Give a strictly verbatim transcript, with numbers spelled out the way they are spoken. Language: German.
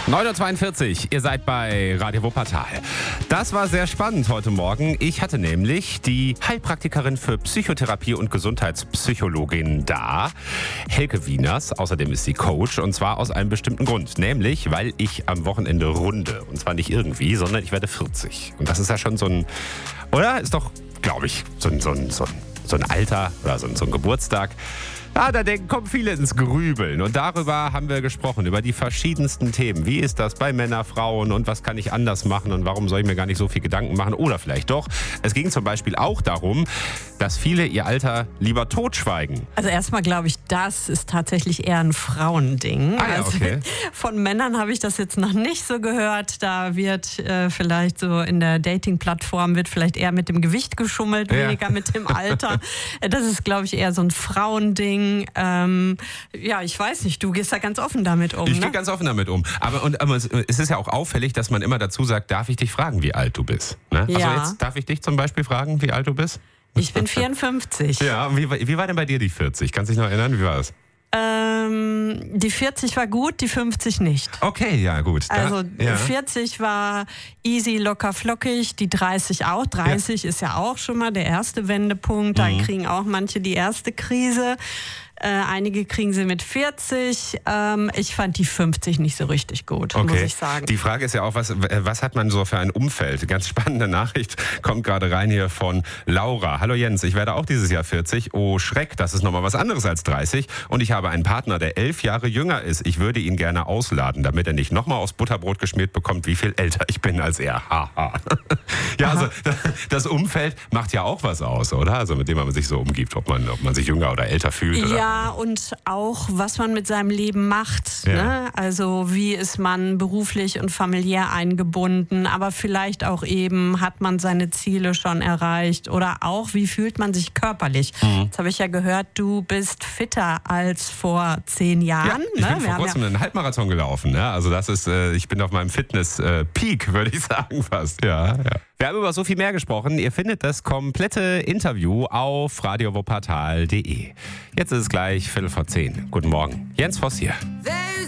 neun Uhr zweiundvierzig, ihr seid bei Radio Wuppertal. Das war sehr spannend heute Morgen. Ich hatte nämlich die Heilpraktikerin für Psychotherapie und Gesundheitspsychologin da, Helke Wieners. Außerdem ist sie Coach und zwar aus einem bestimmten Grund. Nämlich, weil ich am Wochenende runde. Und zwar nicht irgendwie, sondern ich werde vierzig. Und das ist ja schon so ein, oder? Ist doch, glaube ich, so ein, so ein, so ein, so ein Alter oder so ein, so ein Geburtstag. Ja, da denken, kommen viele ins Grübeln. Und darüber haben wir gesprochen, über die verschiedensten Themen. Wie ist das bei Männern, Frauen und was kann ich anders machen und warum soll ich mir gar nicht so viel Gedanken machen? Oder vielleicht doch. Es ging zum Beispiel auch darum, dass viele ihr Alter lieber totschweigen. Also erstmal glaube ich, das ist tatsächlich eher ein Frauending. Ah, ja, okay. Also von Männern habe ich das jetzt noch nicht so gehört. Da wird äh, vielleicht so in der Dating-Plattform wird vielleicht eher mit dem Gewicht geschummelt, Ja. weniger mit dem Alter. Das ist, glaube ich, eher so ein Frauending. Ähm, ja, ich weiß nicht, du gehst da ganz offen damit um. Ich ne? gehe ganz offen damit um. Aber, und, aber es ist ja auch auffällig, dass man immer dazu sagt, darf ich dich fragen, wie alt du bist? Ne? Ja. Also jetzt darf ich dich zum Beispiel fragen, wie alt du bist? Ich bin vierundfünfzig. Ja, wie, wie war denn bei dir die vierzig? Kannst du dich noch erinnern? Wie war das? Ähm, die vierzig war gut, die fünfzig nicht. Okay, ja gut. Da, Also ja. vierzig war easy, locker, flockig, die dreißig auch. dreißig ja. ist ja auch schon mal der erste Wendepunkt. Da Mhm. kriegen auch manche die erste Krise. Äh, einige kriegen sie mit vierzig. Ähm, ich fand die fünfzig nicht so richtig gut, Okay. muss ich sagen. Die Frage ist ja auch, was, was hat man so für ein Umfeld? Ganz spannende Nachricht kommt gerade rein hier von Laura. Hallo Jens, ich werde auch dieses Jahr vierzig. Oh Schreck, das ist nochmal was anderes als dreißig. Und ich habe einen Partner, der elf Jahre jünger ist. Ich würde ihn gerne ausladen, damit er nicht nochmal aufs Butterbrot geschmiert bekommt, wie viel älter ich bin als er. Haha. Ja, also das Umfeld macht ja auch was aus, oder? Also mit dem man sich so umgibt, ob man, ob man sich jünger oder älter fühlt. Oder? Ja, und auch, was man mit seinem Leben macht. Ja. Ne? Also wie ist man beruflich und familiär eingebunden, aber vielleicht auch eben, hat man seine Ziele schon erreicht oder auch, wie fühlt man sich körperlich. Mhm. Jetzt habe ich ja gehört, du bist fitter als vor zehn Jahren. Ja, ich ne? bin Wir vor haben kurzem ja einen Halbmarathon gelaufen. Ne? Also das ist, äh, ich bin auf meinem Fitness-Peak, würde ich sagen fast. Ja, ja. Wir haben über so viel mehr gesprochen. Ihr findet das komplette Interview auf radio wuppertal punkt de. Jetzt ist es gleich Viertel vor zehn. Guten Morgen. Jens Voss hier.